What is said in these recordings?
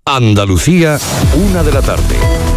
Andalucía, 1 de la tarde.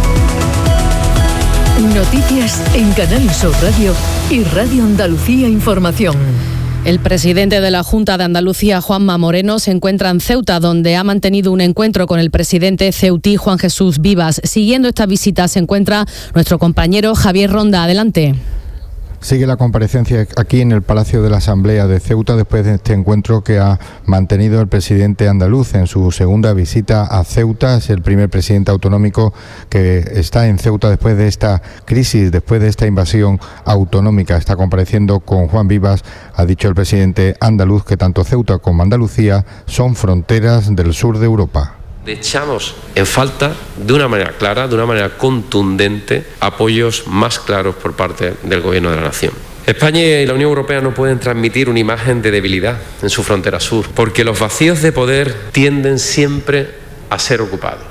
Noticias en Canal Sur Radio y Radio Andalucía Información. El presidente de la Junta de Andalucía, Juanma Moreno, se encuentra en Ceuta, donde ha mantenido un encuentro con el presidente ceutí, Juan Jesús Vivas. Siguiendo esta visita se encuentra nuestro compañero Javier Ronda. Adelante. Sigue la comparecencia aquí en el Palacio de la Asamblea de Ceuta después de este encuentro que ha mantenido el presidente andaluz en su segunda visita a Ceuta. Es el primer presidente autonómico que está en Ceuta después de esta crisis, después de esta invasión autonómica. Está compareciendo con Juan Vivas. Ha dicho el presidente andaluz que tanto Ceuta como Andalucía son fronteras del sur de Europa. Echamos en falta, de una manera clara, de una manera contundente, apoyos más claros por parte del Gobierno de la Nación. España y la Unión Europea no pueden transmitir una imagen de debilidad en su frontera sur, porque los vacíos de poder tienden siempre a ser ocupados.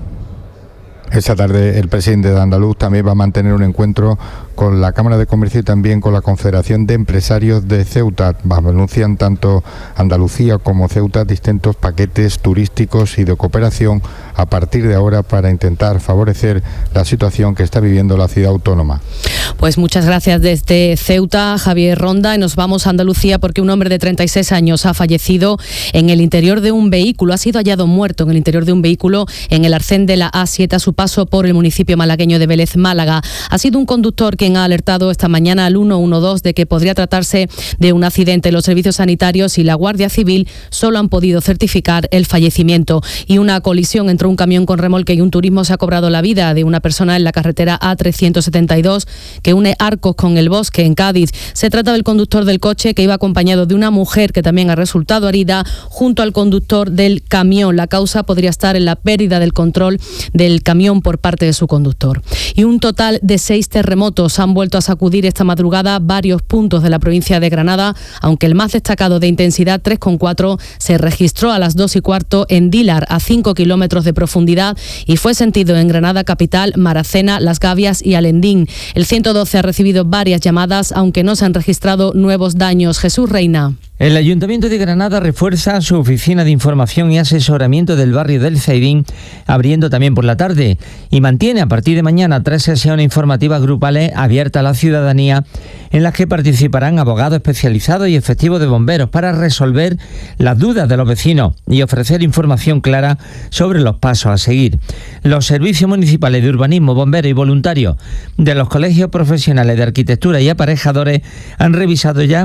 Esta tarde el presidente de Andaluz también va a mantener un encuentro con la Cámara de Comercio y también con la Confederación de Empresarios de Ceuta. Anuncian tanto Andalucía como Ceuta distintos paquetes turísticos y de cooperación a partir de ahora para intentar favorecer la situación que está viviendo la ciudad autónoma. Pues muchas gracias desde Ceuta, Javier Ronda, y nos vamos a Andalucía porque un hombre de 36 años ha fallecido en el interior de un vehículo, ha sido hallado muerto en el interior de un vehículo en el arcén de la A7 a su paso por el municipio malagueño de Vélez, Málaga. Ha sido un conductor quien ha alertado esta mañana al 112 de que podría tratarse de un accidente. Los servicios sanitarios y la Guardia Civil solo han podido certificar el fallecimiento. Y una colisión entre un camión con remolque y un turismo se ha cobrado la vida de una persona en la carretera A372 que une Arcos con El Bosque en Cádiz. Se trata del conductor del coche que iba acompañado de una mujer que también ha resultado herida junto al conductor del camión. La causa podría estar en la pérdida del control del camión por parte de su conductor. Y un total de 6 terremotos han vuelto a sacudir esta madrugada varios puntos de la provincia de Granada, aunque el más destacado de intensidad 3,4 se registró a las 2:15 en Dílar, a 5 kilómetros de profundidad, y fue sentido en Granada capital, Maracena, Las Gavias y Alendín. El 112 ha recibido varias llamadas, aunque no se han registrado nuevos daños. Jesús Reina. El Ayuntamiento de Granada refuerza su oficina de información y asesoramiento del barrio del Zaidín, abriendo también por la tarde, y mantiene a partir de mañana 3 sesiones informativas grupales abiertas a la ciudadanía, en las que participarán abogados especializados y efectivos de bomberos para resolver las dudas de los vecinos y ofrecer información clara sobre los pasos a seguir. Los servicios municipales de urbanismo, bomberos y voluntarios de los colegios profesionales de arquitectura y aparejadores han revisado ya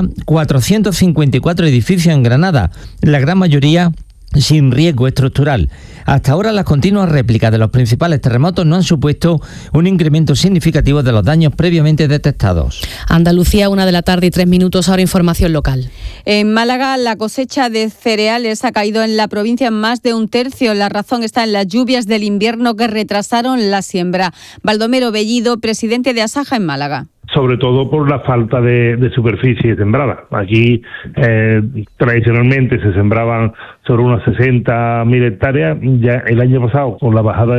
454 edificios en Granada, la gran mayoría sin riesgo estructural. Hasta ahora las continuas réplicas de los principales terremotos no han supuesto un incremento significativo de los daños previamente detectados. Andalucía, 1 de la tarde y 3 minutos, ahora información local. En Málaga la cosecha de cereales ha caído en la provincia en más de un tercio. La razón está en las lluvias del invierno que retrasaron la siembra. Baldomero Bellido, presidente de Asaja en Málaga. Sobre todo por la falta de superficie sembrada. Aquí tradicionalmente se sembraban sobre unas 60.000 hectáreas. Ya el año pasado, con la bajada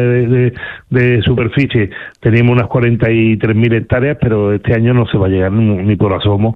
de superficie, teníamos unas 43.000 hectáreas, pero este año no se va a llegar ni por asomo.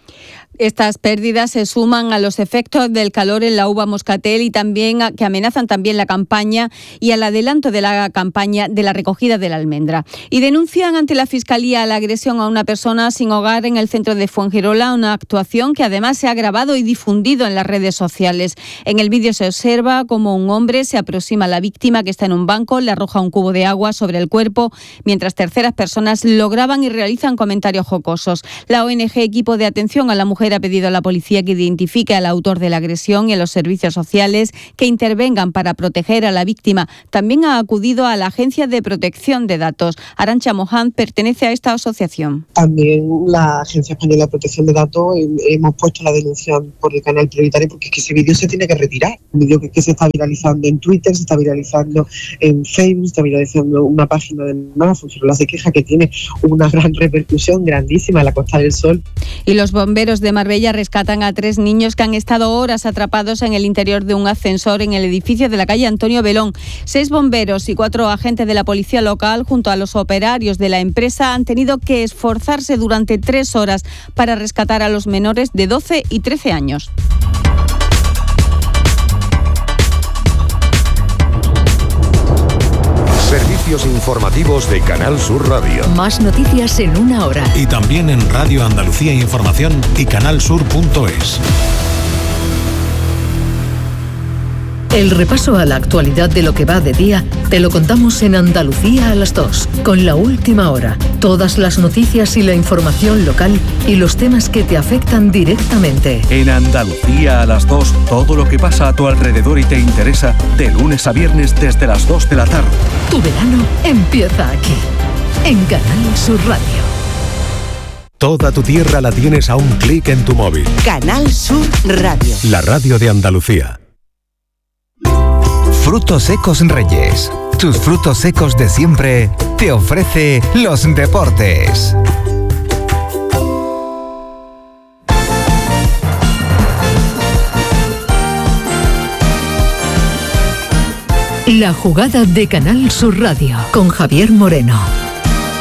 Estas pérdidas se suman a los efectos del calor en la uva moscatel y también que amenazan también la campaña y al adelanto de la campaña de la recogida de la almendra. Y denuncian ante la Fiscalía la agresión a una persona sin hogar en el centro de Fuengirola, una actuación que además se ha grabado y difundido en las redes sociales. En el vídeo se observa cómo un hombre se aproxima a la víctima que está en un banco, le arroja un cubo de agua sobre el cuerpo, mientras terceras personas lo graban y realizan comentarios jocosos. La ONG Equipo de Atención a la Mujer ha pedido a la policía que identifique al autor de la agresión y a los servicios sociales que intervengan para proteger a la víctima. También ha acudido a la Agencia de Protección de Datos. Arantxa Moján pertenece a esta asociación. También la Agencia Española de Protección de Datos hemos puesto la denuncia por el canal prioritario porque es que ese vídeo se tiene que retirar. Un vídeo que se está viralizando en Twitter, se está viralizando en Facebook, se está viralizando una página de Fuengirola se queja que tiene una gran repercusión grandísima en la Costa del Sol. Y los bomberos de Marbella rescatan a 3 niños que han estado horas atrapados en el interior de un ascensor en el edificio de la calle Antonio Belón. 6 bomberos y 4 agentes de la policía local junto a los operarios de la empresa han tenido que esforzarse durante 3 horas para rescatar a los menores de 12 y 13 años. informativos de Canal Sur Radio. Más noticias en una hora. Y también en Radio Andalucía Información y canalsur.es. El repaso a la actualidad de lo que va de día te lo contamos en Andalucía a las 2, con La Última Hora. Todas las noticias y la información local y los temas que te afectan directamente. En Andalucía a las 2, todo lo que pasa a tu alrededor y te interesa, de lunes a viernes desde las 2 de la tarde. Tu verano empieza aquí, en Canal Sur Radio. Toda tu tierra la tienes a un clic en tu móvil. Canal Sur Radio. La radio de Andalucía. Frutos Secos Reyes. Tus frutos secos de siempre te ofrece los deportes. La jugada de Canal Sur Radio con Javier Moreno.